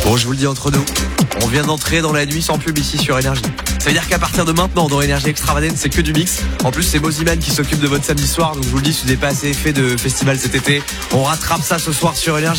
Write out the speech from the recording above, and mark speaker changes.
Speaker 1: Bon, je vous le dis entre nous, on vient d'entrer dans la nuit sans pub ici sur Énergie. Ça veut dire qu'à partir de maintenant, dans Énergie Extravagance, c'est que du mix. En plus, c'est Moziman qui s'occupe de votre samedi soir, donc je vous le dis, si vous n'avez pas assez fait de festival cet été, on rattrape ça ce soir sur Énergie.